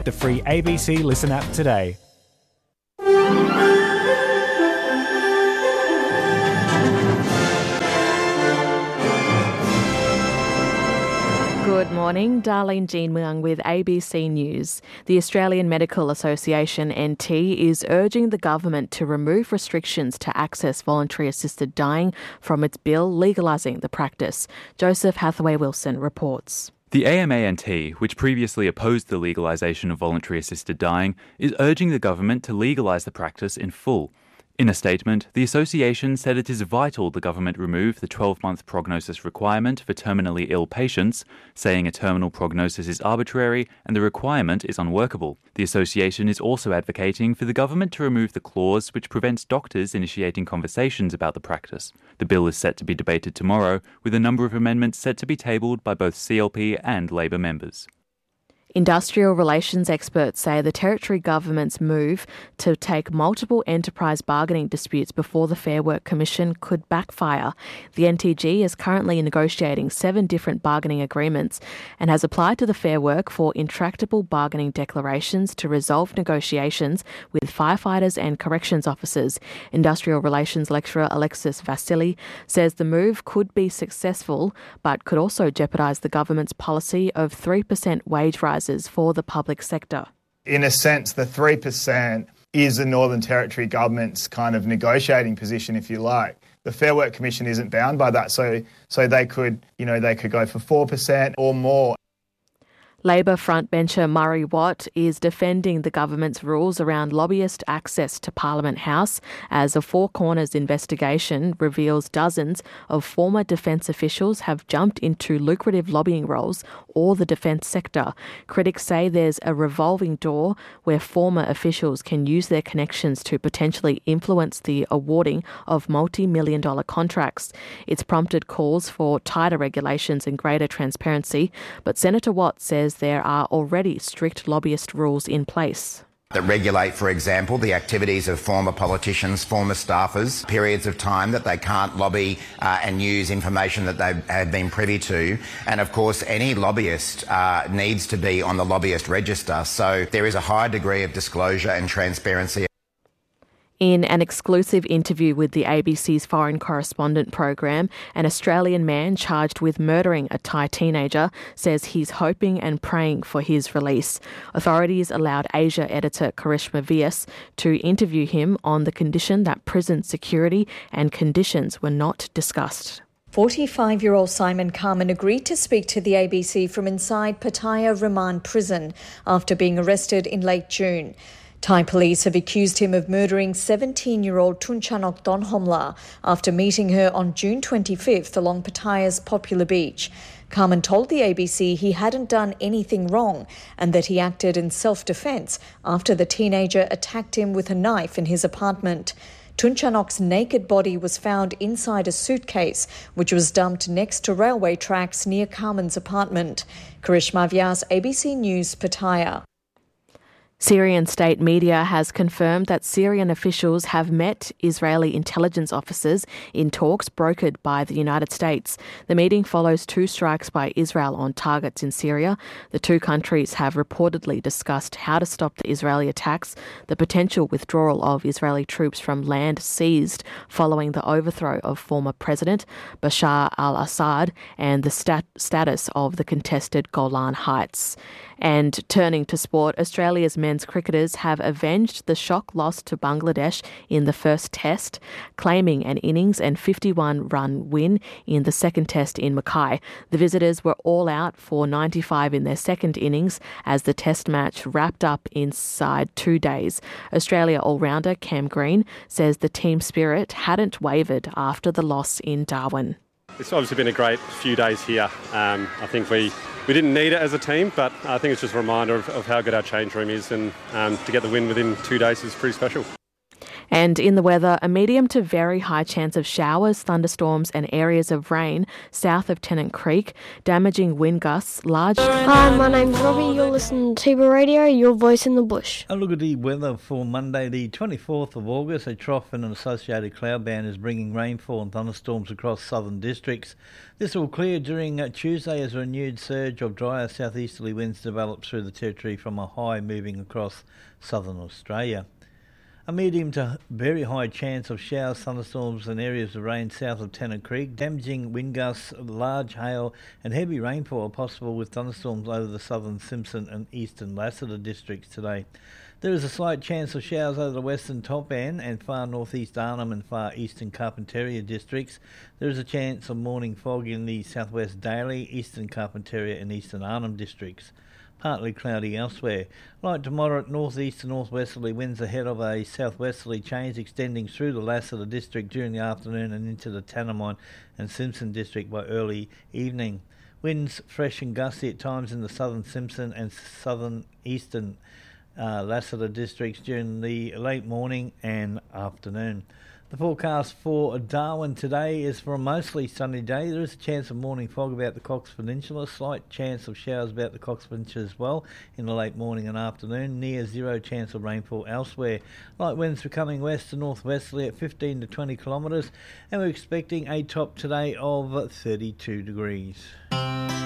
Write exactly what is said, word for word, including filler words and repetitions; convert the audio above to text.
the free A B C Listen app today. Good morning, Darlene Jean Muang with A B C News. The Australian Medical Association, N T, is urging the government to remove restrictions to access voluntary assisted dying from its bill legalising the practice. Joseph Hathaway-Wilson reports. The A M A N T, which previously opposed the legalisation of voluntary assisted dying, is urging the government to legalise the practice in full. In a statement, the association said it is vital the government remove the twelve-month prognosis requirement for terminally ill patients, saying a terminal prognosis is arbitrary and the requirement is unworkable. The association is also advocating for the government to remove the clause which prevents doctors initiating conversations about the practice. The bill is set to be debated tomorrow, with a number of amendments set to be tabled by both C L P and Labor members. Industrial relations experts say the Territory Government's move to take multiple enterprise bargaining disputes before the Fair Work Commission could backfire. The N T G is currently negotiating seven different bargaining agreements and has applied to the Fair Work for intractable bargaining declarations to resolve negotiations with firefighters and corrections officers. Industrial relations lecturer Alexis Vasily says the move could be successful but could also jeopardise the government's policy of three percent wage rises for the public sector. In a sense, the three percent is the Northern Territory Government's kind of negotiating position, if you like. The Fair Work Commission isn't bound by that, so so they could, you know, they could go for four percent or more. Labor frontbencher Murray Watt is defending the government's rules around lobbyist access to Parliament House as a Four Corners investigation reveals dozens of former defence officials have jumped into lucrative lobbying roles or the defence sector. Critics say there's a revolving door where former officials can use their connections to potentially influence the awarding of multi-million dollar contracts. It's prompted calls for tighter regulations and greater transparency, but Senator Watt says there are already strict lobbyist rules in place that regulate, for example, the activities of former politicians, former staffers, periods of time that they can't lobby uh, and use information that they have been privy to. And of course, any lobbyist uh, needs to be on the lobbyist register. So there is a high degree of disclosure and transparency. In an exclusive interview with the A B C's Foreign Correspondent program, an Australian man charged with murdering a Thai teenager says he's hoping and praying for his release. Authorities allowed Asia editor Karishma Vyas to interview him on the condition that prison security and conditions were not discussed. forty-five-year-old Simon Carman agreed to speak to the A B C from inside Pattaya Remand Prison after being arrested in late June. Thai police have accused him of murdering seventeen-year-old Tunchanok Donhomla after meeting her on June twenty-fifth along Pattaya's popular beach. Carman told the A B C he hadn't done anything wrong and that he acted in self-defence after the teenager attacked him with a knife in his apartment. Tunchanok's naked body was found inside a suitcase, which was dumped next to railway tracks near Carman's apartment. Karishma Vyas, A B C News, Pattaya. Syrian state media has confirmed that Syrian officials have met Israeli intelligence officers in talks brokered by the United States. The meeting follows two strikes by Israel on targets in Syria. The two countries have reportedly discussed how to stop the Israeli attacks, the potential withdrawal of Israeli troops from land seized following the overthrow of former President Bashar al-Assad, and the stat- status of the contested Golan Heights. And turning to sport, Australia's men's cricketers have avenged the shock loss to Bangladesh in the first test, claiming an innings and fifty-one run win in the second test in Mackay. The visitors were all out for ninety-five in their second innings as the test match wrapped up inside two days. Australia all-rounder Cam Green says the team spirit hadn't wavered after the loss in Darwin. It's obviously been a great few days here. Um, I think we, we didn't need it as a team, but I think it's just a reminder of, of how good our change room is, and um, to get the win within two days is pretty special. And in the weather, a medium to very high chance of showers, thunderstorms and areas of rain south of Tennant Creek, damaging wind gusts, large... Hi, my name's Robbie. You're listening to Tiba Radio, your voice in the bush. A look at the weather for Monday, the twenty-fourth of August. A trough and an associated cloud band is bringing rainfall and thunderstorms across southern districts. This will clear during Tuesday as a renewed surge of drier southeasterly winds develops through the territory from a high moving across southern Australia. A medium to very high chance of showers, thunderstorms and areas of rain south of Tennant Creek. Damaging wind gusts, large hail and heavy rainfall are possible with thunderstorms over the southern Simpson and eastern Lassiter districts today. There is a slight chance of showers over the western Top End and far northeast Arnhem and far eastern Carpentaria districts. There is a chance of morning fog in the southwest Daly, eastern Carpentaria and eastern Arnhem districts. Partly cloudy elsewhere. Light to moderate northeast to northwesterly winds ahead of a southwesterly change extending through the Lassiter district during the afternoon and into the Tanamine and Simpson district by early evening. Winds fresh and gusty at times in the southern Simpson and southern eastern uh, Lassiter districts during the late morning and afternoon. The forecast for Darwin today is for a mostly sunny day. There is a chance of morning fog about the Cox Peninsula, slight chance of showers about the Cox Peninsula as well in the late morning and afternoon, near zero chance of rainfall elsewhere. Light winds becoming west to northwesterly at fifteen to twenty kilometres, and we're expecting a top today of thirty-two degrees.